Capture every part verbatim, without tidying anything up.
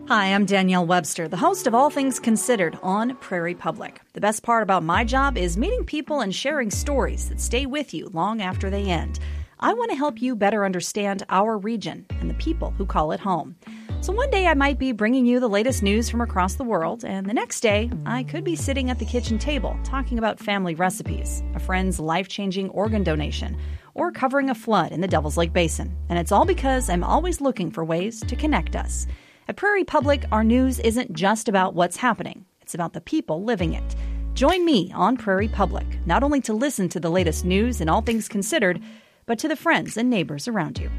Hi, I'm Danielle Webster, the host of All Things Considered on Prairie Public. The best part about my job is meeting people and sharing stories that stay with you long after they end. I want to help you better understand our region and the people who call it home. So one day I might be bringing you the latest news from across the world, and the next day I could be sitting at the kitchen table talking about family recipes, a friend's life-changing organ donation, or covering a flood in the Devil's Lake Basin. And it's all because I'm always looking for ways to connect us. At Prairie Public, our news isn't just about what's happening. It's about the people living it. Join me on Prairie Public, not only to listen to the latest news and all things considered, but to the friends and neighbors around you.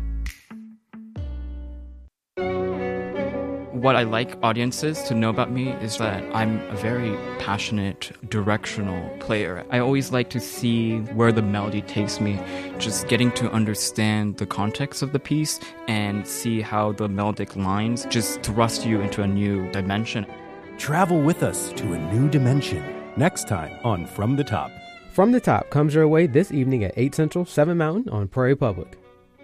What I like audiences to know about me is that I'm a very passionate, directional player. I always like to see where the melody takes me, just getting to understand the context of the piece and see how the melodic lines just thrust you into a new dimension. Travel with us to a new dimension. Next time on From the Top. From the Top comes your way this evening at eight Central, seven Mountain on Prairie Public.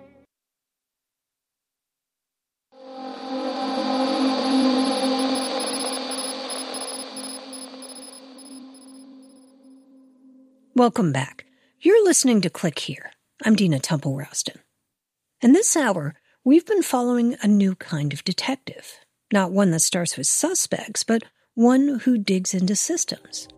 Welcome back. You're listening to Click Here. I'm Dina Temple-Rouston. In this hour, we've been following a new kind of detective. Not one that starts with suspects, but one who digs into systems.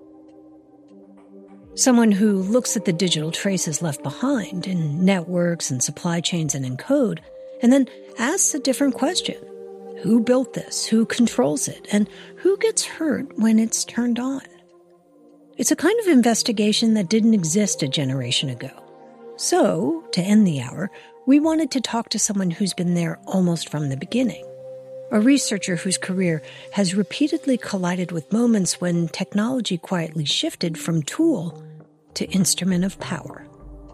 Someone who looks at the digital traces left behind in networks and supply chains and in code, and then asks a different question. Who built this? Who controls it? And who gets hurt when it's turned on? It's a kind of investigation that didn't exist a generation ago. So, to end the hour, we wanted to talk to someone who's been there almost from the beginning. A researcher whose career has repeatedly collided with moments when technology quietly shifted from tool to instrument of power.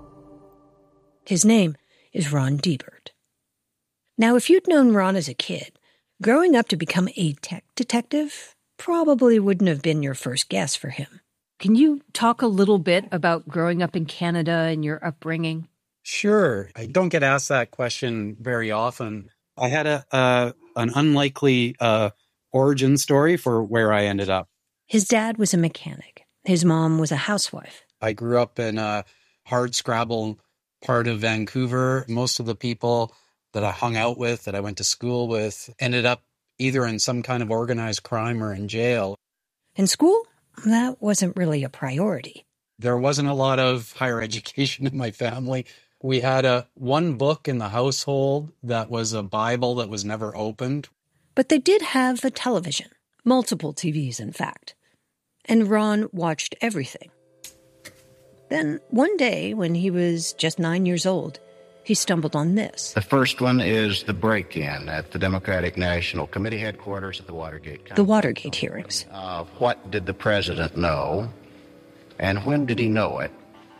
His name is Ron Deibert. Now, if you'd known Ron as a kid, growing up to become a tech detective probably wouldn't have been your first guess for him. Can you talk a little bit about growing up in Canada and your upbringing? Sure. I don't get asked that question very often. I had a uh, an unlikely uh, origin story for where I ended up. His dad was a mechanic. His mom was a housewife. I grew up in a hardscrabble part of Vancouver. Most of the people that I hung out with, that I went to school with, ended up either in some kind of organized crime or in jail. In school? That wasn't really a priority. There wasn't a lot of higher education in my family. We had a one book in the household that was a Bible that was never opened. But they did have a television. Multiple T Vs, in fact. And Ron watched everything. Then, one day, when he was just nine years old, he stumbled on this. The first one is the break-in at the Democratic National Committee headquarters at the Watergate Council. The Watergate hearings. Uh, what did the president know, and when did he know it?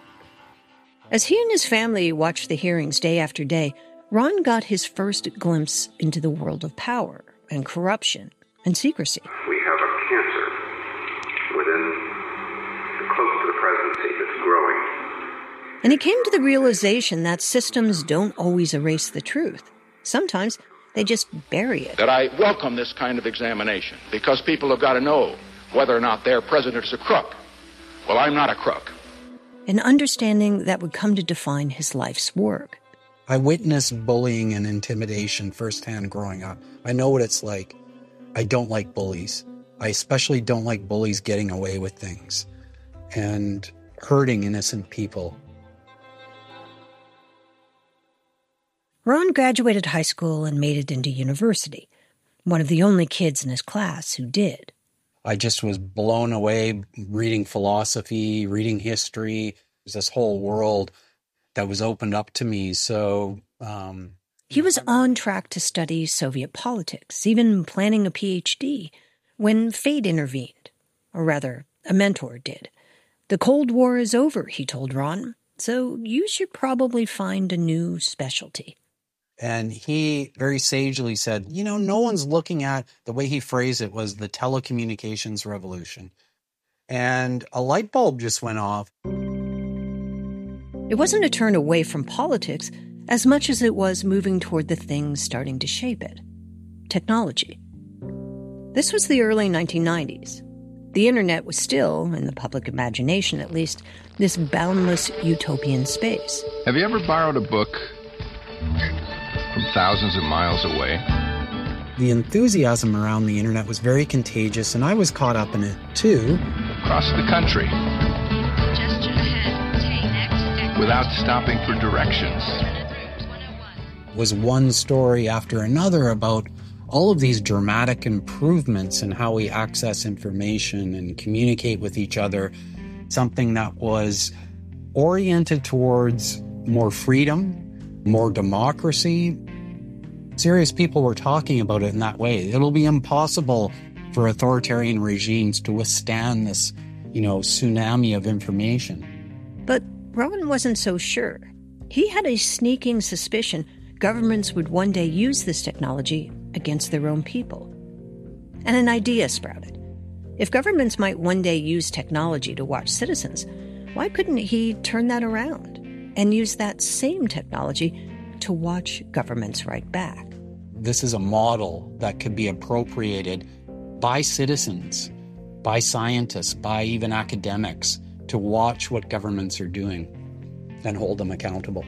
As he and his family watched the hearings day after day, Ron got his first glimpse into the world of power and corruption and secrecy. We have a cancer within, close to the presidency that's growing. And he came to the realization that systems don't always erase the truth. Sometimes they just bury it. That I welcome this kind of examination because people have got to know whether or not their president is a crook. Well, I'm not a crook. An understanding that would come to define his life's work. I witnessed bullying and intimidation firsthand growing up. I know what it's like. I don't like bullies. I especially don't like bullies getting away with things and hurting innocent people. Ron graduated high school and made it into university, one of the only kids in his class who did. I just was blown away reading philosophy, reading history. It was this whole world that was opened up to me. So um, he was on track to study Soviet politics, even planning a P H D, when fate intervened, or rather, a mentor did. The Cold War is over, he told Ron, so you should probably find a new specialty. And he very sagely said, you know, no one's looking at, the way he phrased it was the telecommunications revolution. And a light bulb just went off. It wasn't a turn away from politics as much as it was moving toward the things starting to shape it. technology. This was the early nineteen nineties. The internet was still, in the public imagination at least, this boundless utopian space. Have you ever borrowed a book from thousands of miles away? The enthusiasm around the internet was very contagious, and I was caught up in it too. Across the country. Just ahead, take next. Without stopping for directions. Was one story after another about all of these dramatic improvements in how we access information and communicate with each other, something that was oriented towards more freedom, more democracy. Serious people were talking about it in that way. It'll be impossible for authoritarian regimes to withstand this, you know, tsunami of information. But Rowan wasn't so sure. He had a sneaking suspicion governments would one day use this technology against their own people. And an idea sprouted. If governments might one day use technology to watch citizens, why couldn't he turn that around and use that same technology to watch governments right back? This is a model that could be appropriated by citizens, by scientists, by even academics to watch what governments are doing and hold them accountable.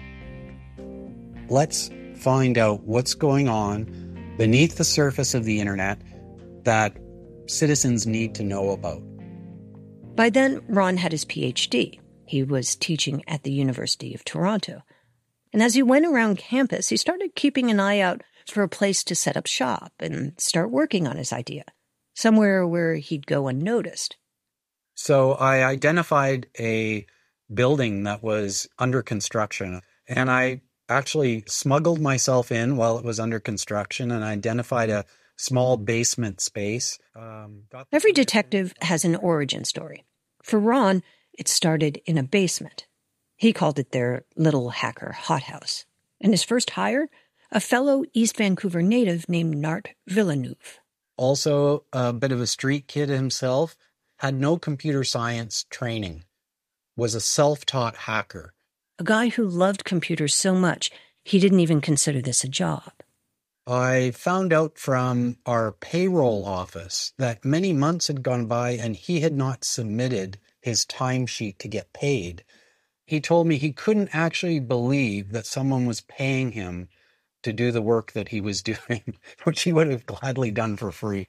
Let's find out what's going on beneath the surface of the internet that citizens need to know about. By then, Ron had his P H D. He was teaching at the University of Toronto. And as he went around campus, he started keeping an eye out for a place to set up shop and start working on his idea, somewhere where he'd go unnoticed. So I identified a building that was under construction, and I actually smuggled myself in while it was under construction and identified a small basement space. Um, Every detective has an origin story. For Ron, it started in a basement. He called it their little hacker hothouse. And his first hire, a fellow East Vancouver native named Nart Villeneuve. Also a bit of a street kid himself, had no computer science training, was a self-taught hacker. A guy who loved computers so much, he didn't even consider this a job. I found out from our payroll office that many months had gone by and he had not submitted his timesheet to get paid. He told me he couldn't actually believe that someone was paying him to do the work that he was doing, which he would have gladly done for free.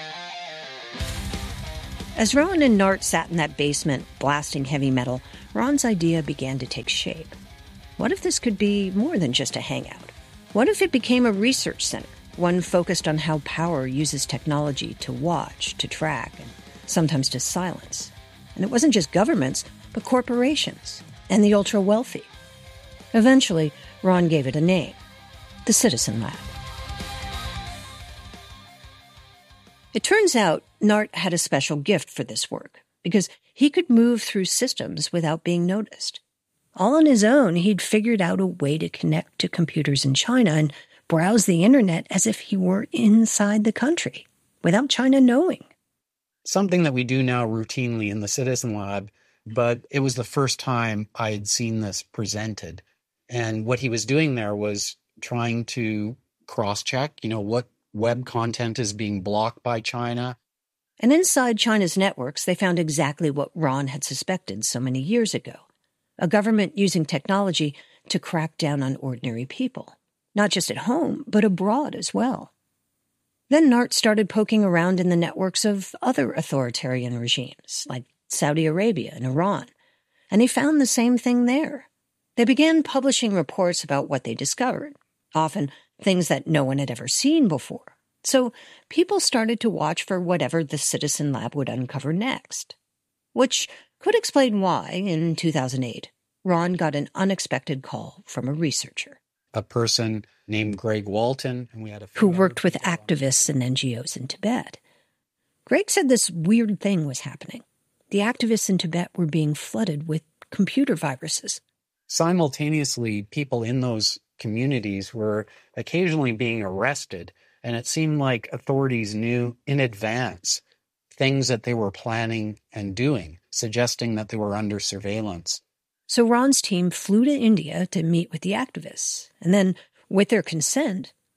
As Ron and Nart sat in that basement blasting heavy metal, Ron's idea began to take shape. What if this could be more than just a hangout? What if it became a research center, one focused on how power uses technology to watch, to track, and sometimes to silence? And it wasn't just governments, but corporations and the ultra-wealthy. Eventually, Ron gave it a name, the Citizen Lab. It turns out Nart had a special gift for this work, because he could move through systems without being noticed. All on his own, he'd figured out a way to connect to computers in China and browse the internet as if he were inside the country, without China knowing. Something that we do now routinely in the Citizen Lab, but it was the first time I had seen this presented. And what he was doing there was trying to cross-check, you know, what web content is being blocked by China. And inside China's networks, they found exactly what Ron had suspected so many years ago. A government using technology to crack down on ordinary people. Not just at home, but abroad as well. Then Nart started poking around in the networks of other authoritarian regimes, like Saudi Arabia and Iran. And he found the same thing there. They began publishing reports about what they discovered, often things that no one had ever seen before. So people started to watch for whatever the Citizen Lab would uncover next. Which could explain why, in two thousand eight, Ron got an unexpected call from a researcher. A person named Greg Walton, and we had a who worked with activists and N G Os in Tibet. Greg said this weird thing was happening. The activists in Tibet were being flooded with computer viruses. Simultaneously, people in those communities were occasionally being arrested, and it seemed like authorities knew in advance things that they were planning and doing, suggesting that they were under surveillance. So Ron's team flew to India to meet with the activists, and then, with their consent,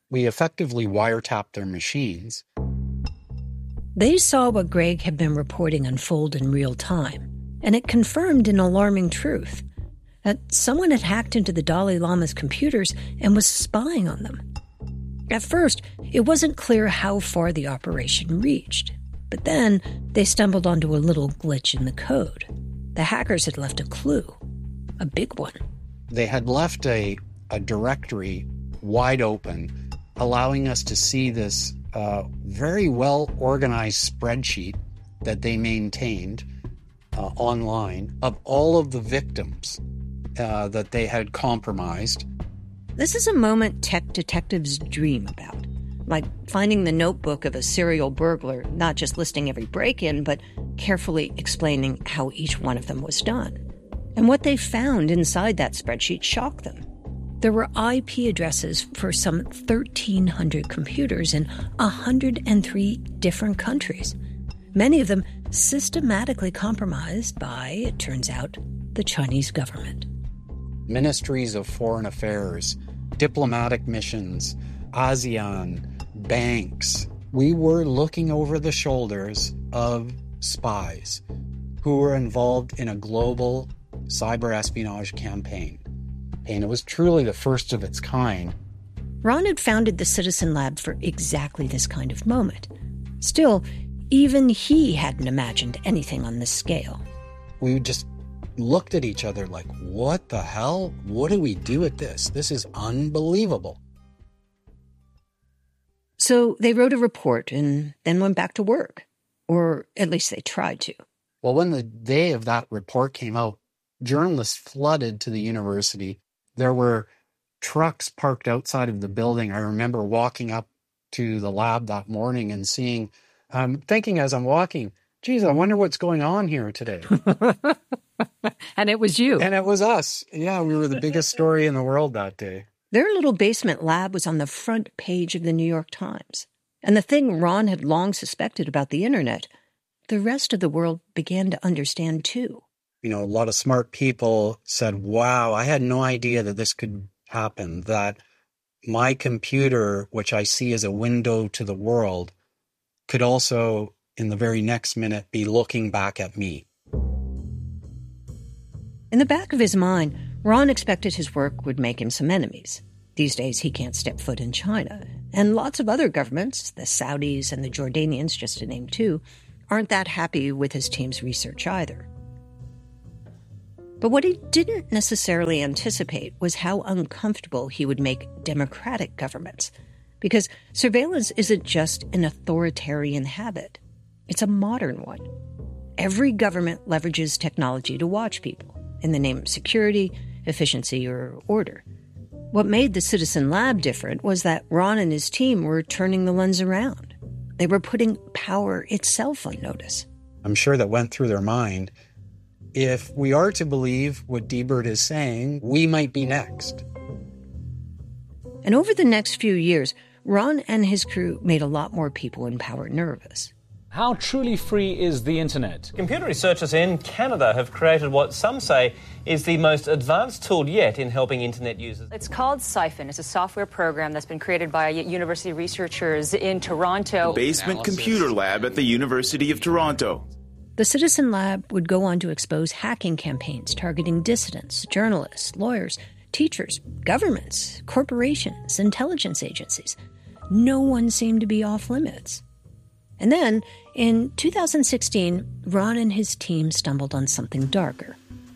We effectively wiretapped their machines. They saw what Greg had been reporting unfold in real time, and it confirmed an alarming truth, that someone had hacked into the Dalai Lama's computers and was spying on them. At first, it wasn't clear how far the operation reached, but then they stumbled onto a little glitch in the code. The hackers had left a clue, a big one. They had left a, a directory wide open, allowing us to see this uh, very well-organized spreadsheet that they maintained uh, online of all of the victims uh, that they had compromised. This is a moment tech detectives dream about, like finding the notebook of a serial burglar, not just listing every break-in, but carefully explaining how each one of them was done. And what they found inside that spreadsheet shocked them. There were I P addresses for some thirteen hundred computers in one hundred three different countries, many of them systematically compromised by, it turns out, the Chinese government. Ministries of Foreign Affairs, diplomatic missions, ASEAN, banks. We were looking over the shoulders of spies who were involved in a global cyber espionage campaign. And it was truly the first of its kind. Ron had founded the Citizen Lab for exactly this kind of moment. Still, even he hadn't imagined anything on this scale. We just looked at each other like, what the hell? What do we do with this? This is unbelievable. So they wrote a report and then went back to work. Or at least they tried to. Well, when the day of that report came out, journalists flooded to the university. There were trucks parked outside of the building. I remember walking up to the lab that morning and seeing, um, thinking as I'm walking, geez, I wonder what's going on here today. And it was you. And it was us. Yeah, we were the biggest story in the world that day. Their little basement lab was on the front page of the New York Times. And the thing Ron had long suspected about the internet, the rest of the world began to understand too. You know, a lot of smart people said, wow, I had no idea that this could happen, that my computer, which I see as a window to the world, could also, in the very next minute, be looking back at me. In the back of his mind, Ron expected his work would make him some enemies. These days, he can't step foot in China. And lots of other governments, the Saudis and the Jordanians, just to name two, aren't that happy with his team's research either. But what he didn't necessarily anticipate was how uncomfortable he would make democratic governments. Because surveillance isn't just an authoritarian habit. It's a modern one. Every government leverages technology to watch people in the name of security, efficiency, or order. What made the Citizen Lab different was that Ron and his team were turning the lens around. They were putting power itself on notice. I'm sure that went through their mind. If we are to believe what Deibert is saying, we might be next. And over the next few years, Ron and his crew made a lot more people in power nervous. How truly free is the internet? Computer researchers in Canada have created what some say is the most advanced tool yet in helping internet users. It's called Siphon. It's a software program that's been created by university researchers in Toronto. Basement Computer Lab at the University of Toronto. The Citizen Lab would go on to expose hacking campaigns targeting dissidents, journalists, lawyers, teachers, governments, corporations, intelligence agencies. No one seemed to be off limits. And then, in two thousand sixteen, Ron and his team stumbled on something darker.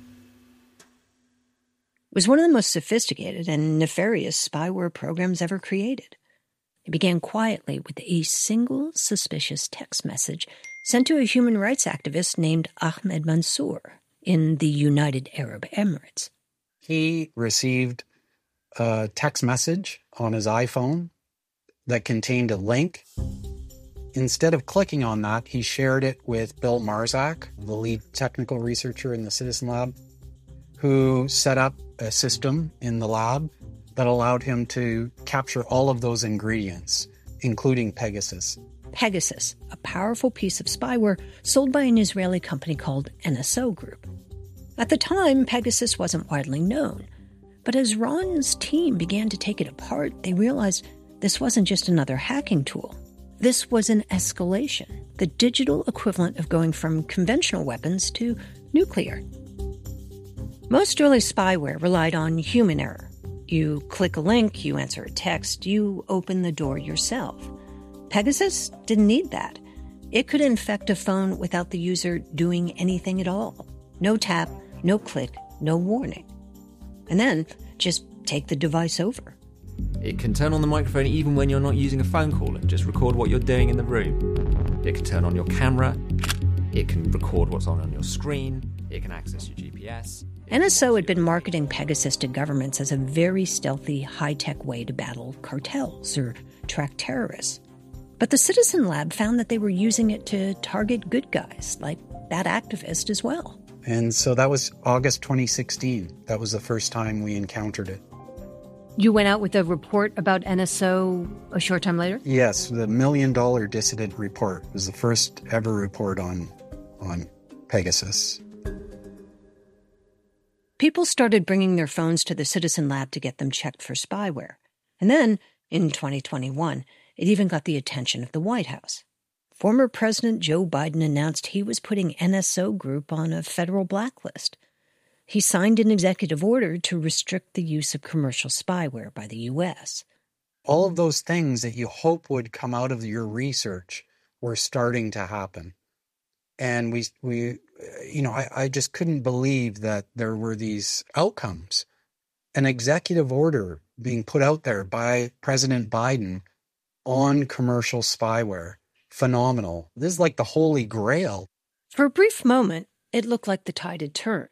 It was one of the most sophisticated and nefarious spyware programs ever created. It began quietly with a single suspicious text message sent to a human rights activist named Ahmed Mansour in the United Arab Emirates. He received a text message on his iPhone that contained a link. Instead of clicking on that, he shared it with Bill Marzak, the lead technical researcher in the Citizen Lab, who set up a system in the lab that allowed him to capture all of those ingredients, including Pegasus. Pegasus, a powerful piece of spyware sold by an Israeli company called N S O Group. At the time, Pegasus wasn't widely known, but as Ron's team began to take it apart, they realized this wasn't just another hacking tool. This was an escalation, the digital equivalent of going from conventional weapons to nuclear. Most early spyware relied on human error. You click a link, you answer a text, you open the door yourself. Pegasus didn't need that. It could infect a phone without the user doing anything at all. No tap, no click, no warning. And then just take the device over. It can turn on the microphone even when you're not using a phone call and just record what you're doing in the room. It can turn on your camera. It can record what's on on your screen. It can access your G P S. N S O had been marketing Pegasus to governments as a very stealthy, high-tech way to battle cartels or track terrorists. But the Citizen Lab found that they were using it to target good guys, like that activist as well. And so that was August twenty sixteen. That was the first time we encountered it. You went out with a report about N S O a short time later? Yes, the Million Dollar Dissident Report was the first ever report on, on Pegasus. People started bringing their phones to the Citizen Lab to get them checked for spyware. And then, in twenty twenty-one, it even got the attention of the White House. Former President Joe Biden announced he was putting N S O Group on a federal blacklist. He signed an executive order to restrict the use of commercial spyware by the U S. All of those things that you hope would come out of your research were starting to happen. And we, we, you know, I, I just couldn't believe that there were these outcomes. An executive order being put out there by President Biden on commercial spyware. Phenomenal. This is like the Holy Grail. For a brief moment, it looked like the tide had turned.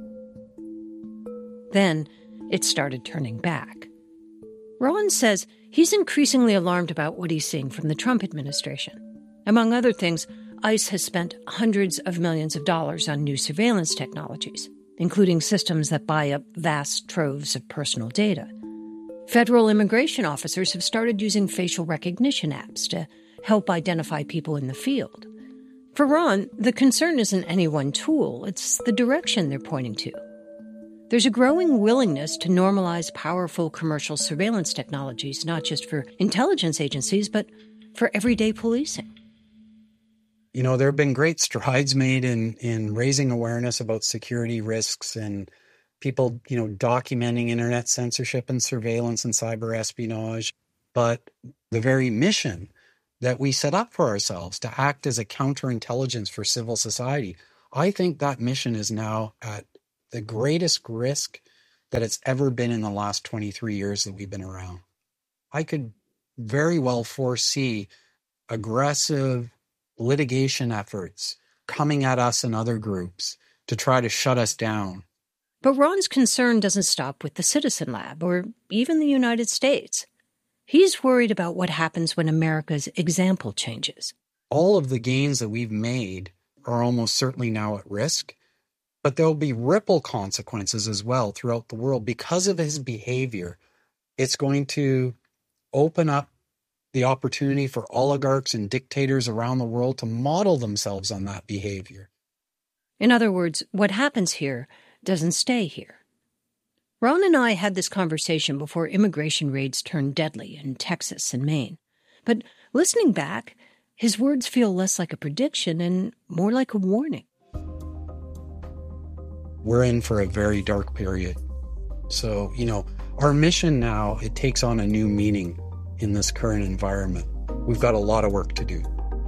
Then it started turning back. Ron says he's increasingly alarmed about what he's seeing from the Trump administration. Among other things, ICE has spent hundreds of millions of dollars on new surveillance technologies, including systems that buy up vast troves of personal data. Federal immigration officers have started using facial recognition apps to help identify people in the field. For Ron, the concern isn't any one tool, it's the direction they're pointing to. There's a growing willingness to normalize powerful commercial surveillance technologies, not just for intelligence agencies, but for everyday policing. You know, there have been great strides made in, in raising awareness about security risks and people, you know, documenting internet censorship and surveillance and cyber espionage. But the very mission that we set up for ourselves to act as a counterintelligence for civil society, I think that mission is now at the greatest risk that it's ever been in the last twenty-three years that we've been around. I could very well foresee aggressive litigation efforts coming at us and other groups to try to shut us down. But Ron's concern doesn't stop with the Citizen Lab or even the United States. He's worried about what happens when America's example changes. All of the gains that we've made are almost certainly now at risk, but there'll be ripple consequences as well throughout the world because of his behavior. It's going to open up the opportunity for oligarchs and dictators around the world to model themselves on that behavior. In other words, what happens here doesn't stay here. Ron and I had this conversation before immigration raids turned deadly in Texas and Maine. But listening back, his words feel less like a prediction and more like a warning. We're in for a very dark period. So, you know, our mission now, it takes on a new meaning in this current environment. We've got a lot of work to do.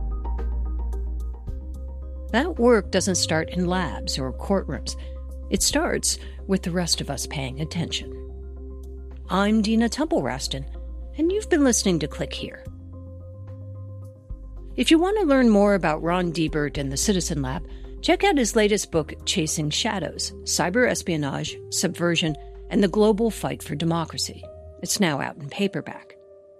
That work doesn't start in labs or courtrooms. It starts with the rest of us paying attention. I'm Dina Temple-Raston, and you've been listening to Click Here. If you want to learn more about Ron Deibert and the Citizen Lab, check out his latest book, Chasing Shadows, Cyber Espionage, Subversion, and the Global Fight for Democracy. It's now out in paperback.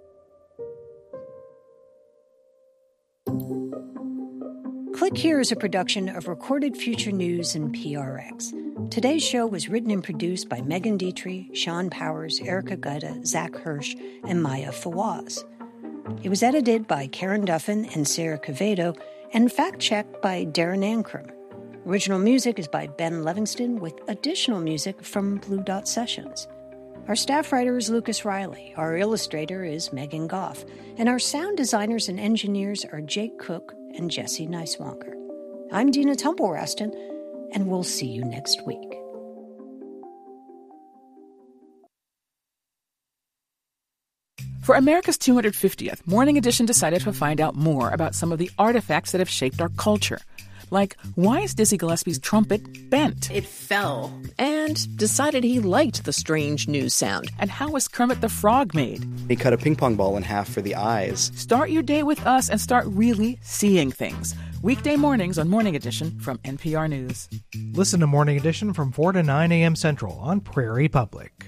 Click Here is a production of Recorded Future News and P R X. Today's show was written and produced by Megan Dietrich, Sean Powers, Erica Gutta, Zach Hirsch, and Maya Fawaz. It was edited by Karen Duffin and Sarah Quevedo, and fact-checked by Darren Ankrum. Original music is by Ben Livingston, with additional music from Blue Dot Sessions. Our staff writer is Lucas Riley, our illustrator is Megan Goff, and our sound designers and engineers are Jake Cook and Jesse Neiswanger. I'm Dina Temple-Raston, and we'll see you next week. For America's two hundred fiftieth, Morning Edition decided to find out more about some of the artifacts that have shaped our culture. Like, why is Dizzy Gillespie's trumpet bent? It fell, and decided he liked the strange news sound. And how was Kermit the Frog made? He cut a ping pong ball in half for the eyes. Start your day with us and start really seeing things. Weekday mornings on Morning Edition from N P R News. Listen to Morning Edition from four to nine a.m. Central on Prairie Public.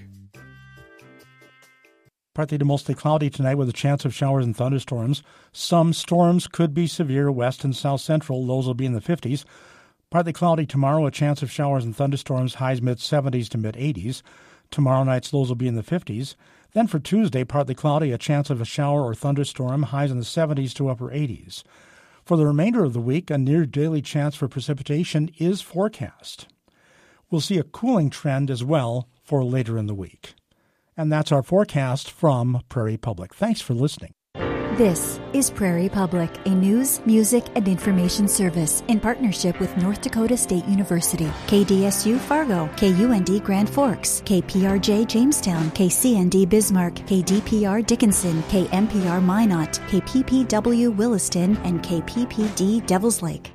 Partly to mostly cloudy tonight with a chance of showers and thunderstorms. Some storms could be severe west and south central. Lows will be in the fifties. Partly cloudy tomorrow, a chance of showers and thunderstorms, highs mid-seventies to mid-eighties. Tomorrow night's lows will be in the fifties. Then for Tuesday, partly cloudy, a chance of a shower or thunderstorm, highs in the seventies to upper eighties. For the remainder of the week, a near-daily chance for precipitation is forecast. We'll see a cooling trend as well for later in the week. And that's our forecast from Prairie Public. Thanks for listening. This is Prairie Public, a news, music, and information service in partnership with North Dakota State University, K D S U Fargo, K U N D Grand Forks, K P R J Jamestown, K C N D Bismarck, K D P R Dickinson, K M P R Minot, K P P W Williston, and K P P D Devils Lake.